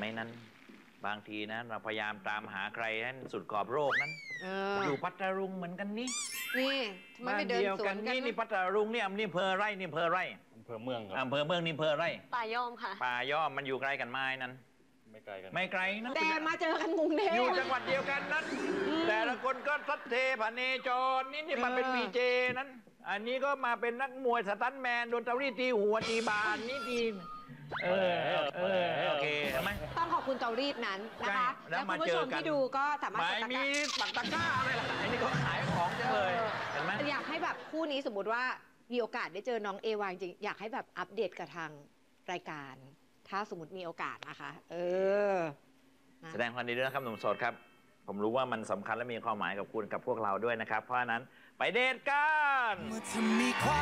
มนั้นบางทีนะเราพยายามตามหาใครให้สุดขอบโลกนั้นอยู่พัทลุงเหมือนกันนี่ทำไมไม่เดินสวนกันนี่พัทลุงนี่อำนี่อำเภอไร่นี่อำเภอไร่อำเภอเมืองครับอำเภอเมืองนี่อำเภอไร่ป่าย่อมค่ะป่าย่อมมันอยู่ไกลกันไหมนั้นไม่ไกลกันไม่ไกลนะแต่มาเจอกันกรุงเทพอยู่จังหวัดเดียวกันนั้นแต่ละคนก็ทัดเทพเนจรนี่มาเป็นวีเจนั้นอันนี้ก็มาเป็นนักมวยสตันแมนโดนเตารีตีหัวตีบานนี่ทีโอเคใช่ไหมต้องขอบคุณเตารีดนั้นนะคะแล้วคุณผู้ชมที่ดูก็สามารถไม่มีปักตะกร้าอะไรล่ะอันนี้ก็ขายของจังเลยเห็นไหมอยากให้แบบคู่นี้สมมติว่ามีโอกาสได้เจอน้องเอวาจริงอยากให้แบบอัปเดตกับทางรายการถ้าสมมติมีโอกาสนะคะแสดงความดีด้วยนะครับหนุ่มโสดครับผมรู้ว่ามันสำคัญและมีความหมายกับคุณกับพวกเราด้วยนะครับเพราะฉะนั้นไปเดทกัน